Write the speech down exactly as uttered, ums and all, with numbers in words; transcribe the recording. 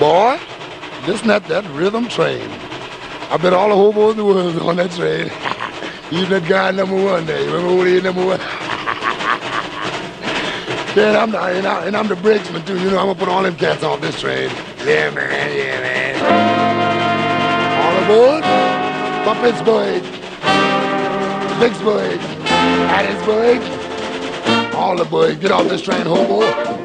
Boy, this not that rhythm train. I bet all the hobos in the world on that train. Even that guy number one there. You remember who he number one? Yeah, and I'm, the, and, I, and I'm the brakesman too. You know, I'm gonna put all them cats off this train. Yeah, man, yeah, man. All aboard for Pittsburgh, Vicksburg, Hattiesburg. All aboard. Get off this train, hobo.